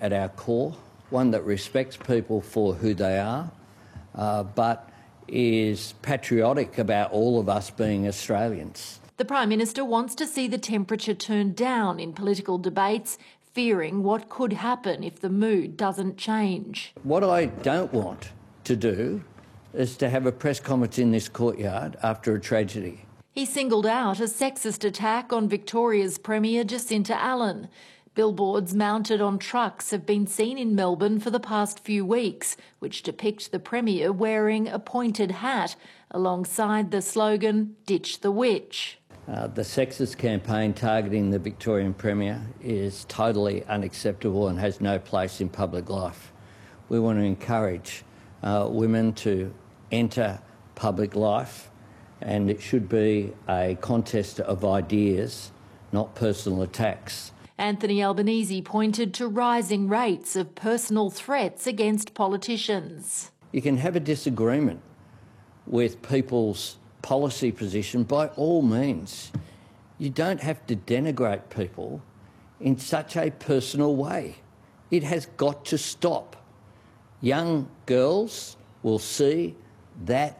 at our core, one that respects people for who they are, but is patriotic about all of us being Australians. The Prime Minister wants to see the temperature turned down in political debates, fearing what could happen if the mood doesn't change. What I don't want to do is to have a press conference in this courtyard after a tragedy. He singled out a sexist attack on Victoria's Premier Jacinta Allen. Billboards mounted on trucks have been seen in Melbourne for the past few weeks, which depict the Premier wearing a pointed hat alongside the slogan, "Ditch the Witch." The sexist campaign targeting the Victorian Premier is totally unacceptable and has no place in public life. We want to encourage women to enter public life, and it should be a contest of ideas, not personal attacks. Anthony Albanese pointed to rising rates of personal threats against politicians. You can have a disagreement with people's policy position by all means. You don't have to denigrate people in such a personal way. It has got to stop. Young girls will see that,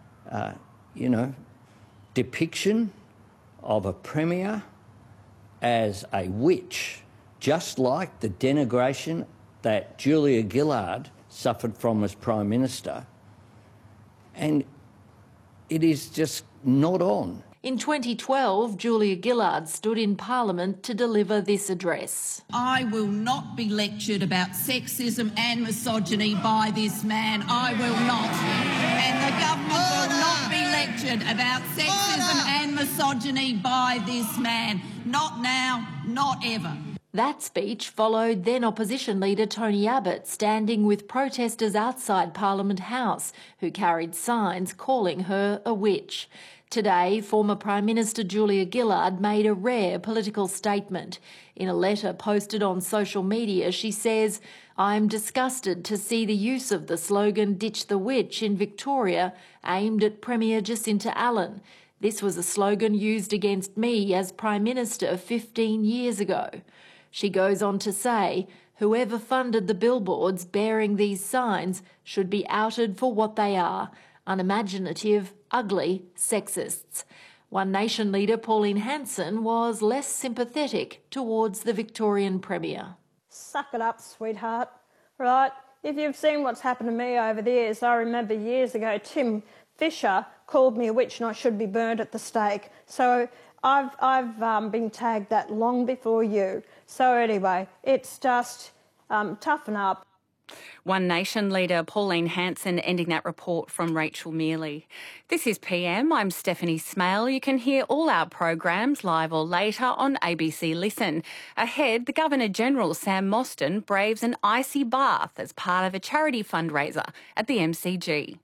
depiction of a premier as a witch, just like the denigration that Julia Gillard suffered from as Prime Minister. And it is just not on. In 2012, Julia Gillard stood in Parliament to deliver this address. I will not be lectured about sexism and misogyny by this man. I will not. And the government will not be lectured about sexism and misogyny by this man. Not now, not ever. That speech followed then Opposition Leader Tony Abbott standing with protesters outside Parliament House who carried signs calling her a witch. Today, former Prime Minister Julia Gillard made a rare political statement. In a letter posted on social media, she says, "I'm disgusted to see the use of the slogan 'Ditch the Witch' in Victoria aimed at Premier Jacinta Allen. This was a slogan used against me as Prime Minister 15 years ago." She goes on to say, whoever funded the billboards bearing these signs should be outed for what they are: unimaginative, ugly sexists. One Nation leader, Pauline Hanson, was less sympathetic towards the Victorian Premier. Suck it up, sweetheart, right? If you've seen what's happened to me over the years, I remember years ago Tim Fisher called me a witch and I should be burned at the stake. So I've been tagged that long before you. So anyway, it's just toughen up. One Nation leader Pauline Hanson ending that report from Rachel Mealy. This is PM. I'm Stephanie Smale. You can hear all our programs live or later on ABC Listen. Ahead, the Governor-General Sam Mostyn braves an icy bath as part of a charity fundraiser at the MCG.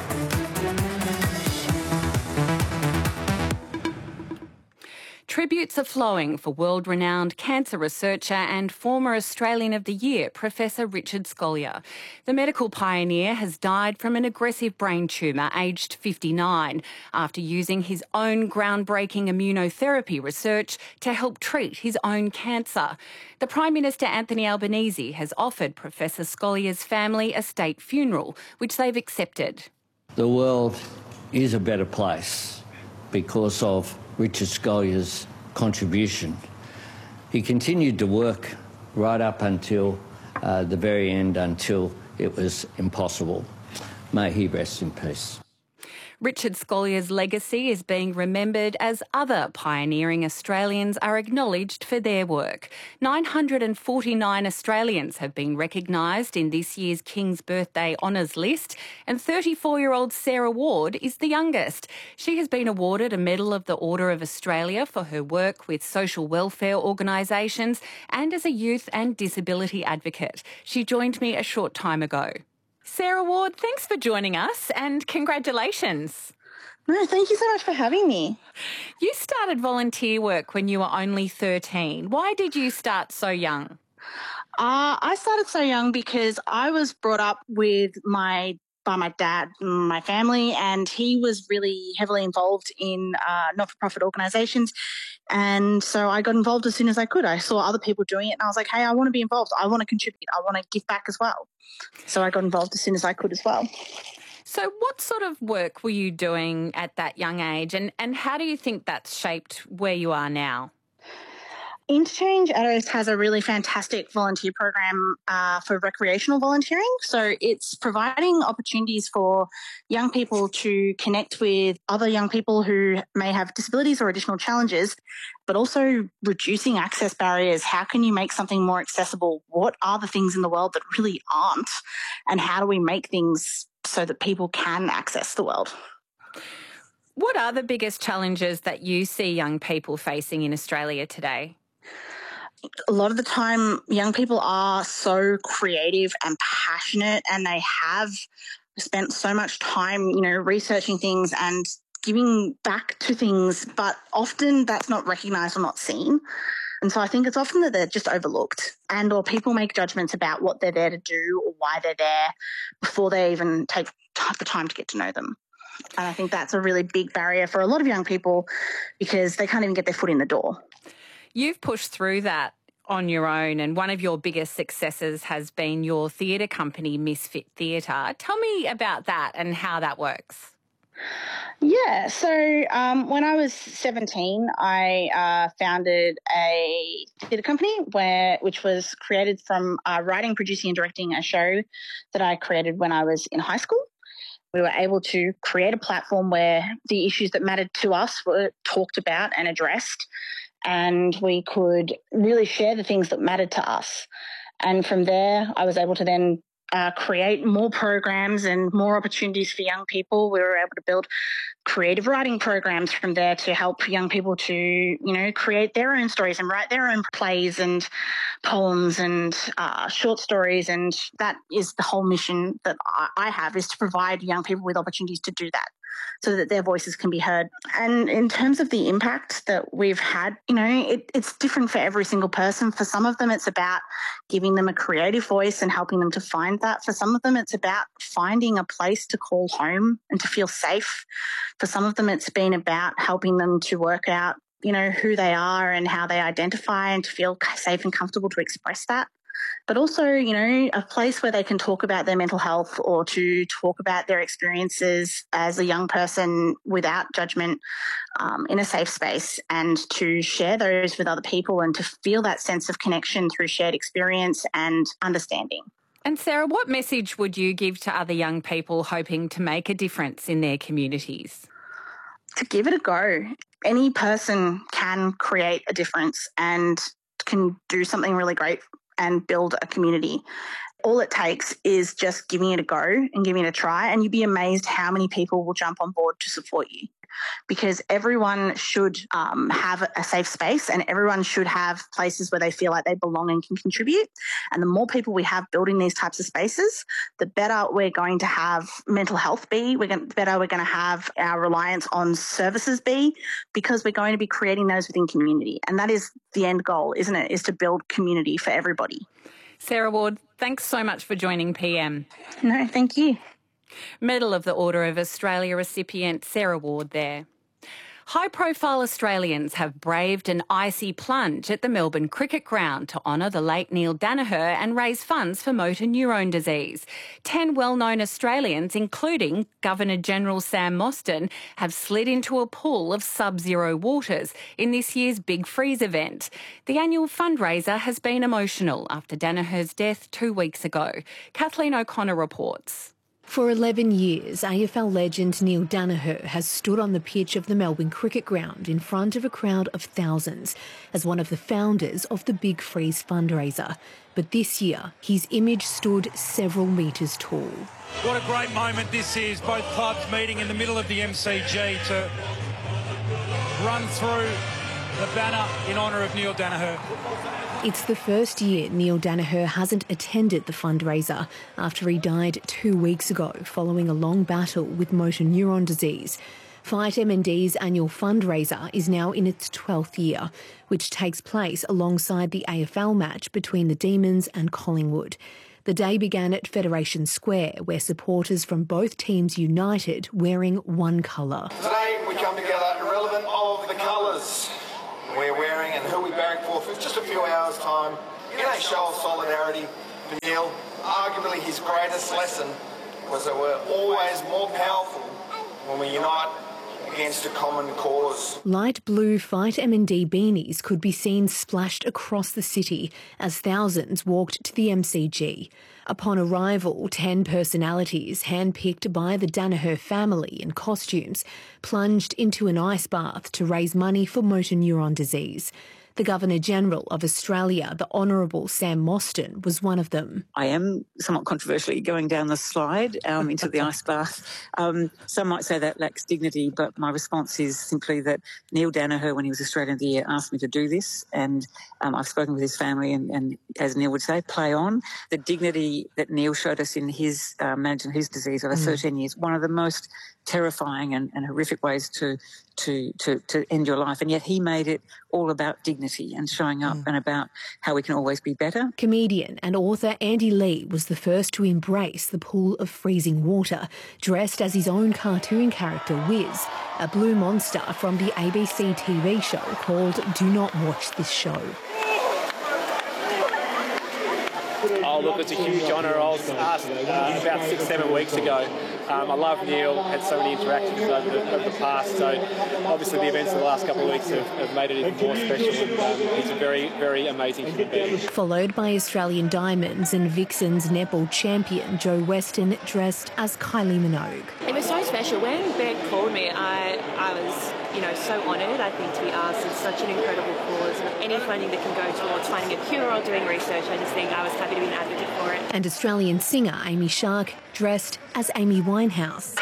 Tributes are flowing for world-renowned cancer researcher and former Australian of the Year, Professor Richard Scolyer. The medical pioneer has died from an aggressive brain tumour aged 59 after using his own groundbreaking immunotherapy research to help treat his own cancer. The Prime Minister Anthony Albanese has offered Professor Scolyer's family a state funeral, which they've accepted. The world is a better place because of Richard Scolyer's contribution. He continued to work right up until the very end, until it was impossible. May he rest in peace. Richard Scolyer's legacy is being remembered as other pioneering Australians are acknowledged for their work. 949 Australians have been recognised in this year's King's Birthday Honours list, and 34-year-old Sarah Ward is the youngest. She has been awarded a Medal of the Order of Australia for her work with social welfare organisations and as a youth and disability advocate. She joined me a short time ago. Sarah Ward, thanks for joining us and congratulations. No, thank you so much for having me. You started volunteer work when you were only 13. Why did you start so young? I started so young because I was brought up with my by my dad and my family, and he was really heavily involved in not-for-profit organisations. And so I got involved as soon as I could. I saw other people doing it and I was like, hey, I want to be involved. I want to contribute. I want to give back as well. So I got involved as soon as I could as well. So what sort of work were you doing at that young age, and how do you think that's shaped where you are now? Interchange Addos has a really fantastic volunteer program for recreational volunteering. So it's providing opportunities for young people to connect with other young people who may have disabilities or additional challenges, but also reducing access barriers. How can you make something more accessible? What are the things in the world that really aren't? And how do we make things so that people can access the world? What are the biggest challenges that you see young people facing in Australia today? A lot of the time, young people are so creative and passionate, and they have spent so much time, researching things and giving back to things, but often that's not recognised or not seen. And so I think it's often that they're just overlooked, and or people make judgments about what they're there to do or why they're there before they even take the time to get to know them. And I think that's a really big barrier for a lot of young people because they can't even get their foot in the door. You've pushed through that on your own, and one of your biggest successes has been your theatre company, Misfit Theatre. Tell me about that and how that works. Yeah, so when I was 17, I founded a theatre company which was created from writing, producing and directing a show that I created when I was in high school. We were able to create a platform where the issues that mattered to us were talked about and addressed, and we could really share the things that mattered to us. And from there, I was able to then create more programs and more opportunities for young people. We were able to build creative writing programs from there to help young people to, create their own stories and write their own plays and poems and short stories. And that is the whole mission that I have, is to provide young people with opportunities to do that, so that their voices can be heard. And in terms of the impact that we've had, it's different for every single person. For some of them, it's about giving them a creative voice and helping them to find that. For some of them, it's about finding a place to call home and to feel safe. For some of them, it's been about helping them to work out, who they are and how they identify, and to feel safe and comfortable to express that. But also, a place where they can talk about their mental health or to talk about their experiences as a young person without judgment, in a safe space, and to share those with other people and to feel that sense of connection through shared experience and understanding. And Sarah, what message would you give to other young people hoping to make a difference in their communities? To give it a go. Any person can create a difference and can do something really great and build a community. All it takes is just giving it a go and giving it a try, and you'd be amazed how many people will jump on board to support you. Because everyone should have a safe space, and everyone should have places where they feel like they belong and can contribute. And the more people we have building these types of spaces, the better we're going to have mental health be, the better we're going to have our reliance on services be, because we're going to be creating those within community. And that is the end goal, isn't it? Is to build community for everybody. Sarah Ward, thanks so much for joining PM. No, thank you. Medal of the Order of Australia recipient Sarah Ward there. High-profile Australians have braved an icy plunge at the Melbourne Cricket Ground to honour the late Neil Daniher and raise funds for motor neurone disease. 10 well-known Australians, including Governor-General Sam Mostyn, have slid into a pool of sub-zero waters in this year's Big Freeze event. The annual fundraiser has been emotional after Daniher's death 2 weeks ago. Kathleen O'Connor reports. For 11 years, AFL legend Neil Daniher has stood on the pitch of the Melbourne Cricket Ground in front of a crowd of thousands as one of the founders of the Big Freeze fundraiser. But this year, his image stood several metres tall. What a great moment this is, both clubs meeting in the middle of the MCG to run through the banner in honour of Neil Daniher. It's the first year Neil Daniher hasn't attended the fundraiser after he died 2 weeks ago following a long battle with motor neuron disease. Fight MND's annual fundraiser is now in its 12th year, which takes place alongside the AFL match between the Demons and Collingwood. The day began at Federation Square, where supporters from both teams united, wearing one colour. Today we come together irrelevant of the colours we're wearing and who we barrack for just a few hours' time in a show of solidarity for Neil. Arguably his greatest lesson was that we're always more powerful when we unite against a common cause. Light blue Fight MND beanies could be seen splashed across the city as thousands walked to the MCG. Upon arrival, 10 personalities handpicked by the Danaher family in costumes plunged into an ice bath to raise money for motor neuron disease. The Governor-General of Australia, the Honourable Sam Mostyn, was one of them. I am somewhat controversially going down the slide into the ice bath. Some might say that lacks dignity, but my response is simply that Neil Danaher, when he was Australian of the Year, asked me to do this, and I've spoken with his family, and as Neil would say, play on. The dignity that Neil showed us in his managing his disease over 13 years, one of the most terrifying and horrific ways to end your life, and yet he made it all about dignity and showing up and about how we can always be better. Comedian and author Andy Lee was the first to embrace the pool of freezing water, dressed as his own cartoon character Wiz, a blue monster from the ABC TV show called Do Not Watch This Show. Oh, look, it's a huge honour. I was asked about 6-7 weeks ago. I love Neil, had so many interactions over the past, so obviously the events of the last couple of weeks have made it even more special, and he's a very, very amazing human being. Followed by Australian Diamonds and Vixen's netball champion Jo Weston, dressed as Kylie Minogue. It was so special. When Ben called me, I was so honoured, I think, to be asked. It's such an incredible cause. Any funding that can go towards finding a cure or doing research, I just think I was happy to be an advocate for it. And Australian singer Amy Shark, dressed as Amy Winehouse.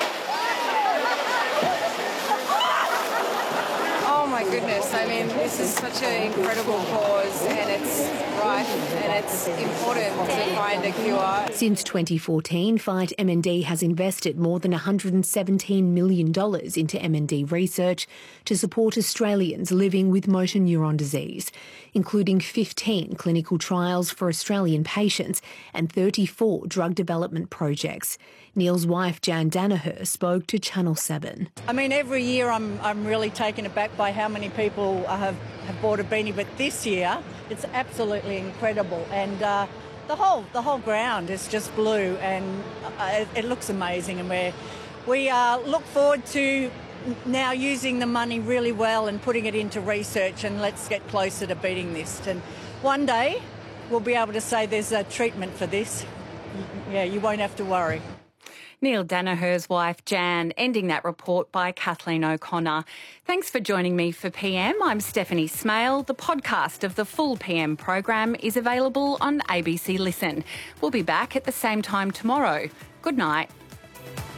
Oh my goodness, I mean, this is such an incredible cause, and it's right and it's important to find a cure. Since 2014, Fight MND has invested more than $117 million into MND research to support Australians living with motor neuron disease, including 15 clinical trials for Australian patients and 34 drug development projects. Neil's wife, Jan Danaher, spoke to Channel 7. I mean, every year I'm really taken aback by how many people have bought a beanie, but this year it's absolutely incredible, and the whole ground is just blue, and it looks amazing, and we look forward to now using the money really well and putting it into research, and let's get closer to beating this. And one day we'll be able to say there's a treatment for this. Yeah, you won't have to worry. Neil Danaher's wife, Jan, ending that report by Kathleen O'Connor. Thanks for joining me for PM. I'm Stephanie Smale. The podcast of the full PM program is available on ABC Listen. We'll be back at the same time tomorrow. Good night.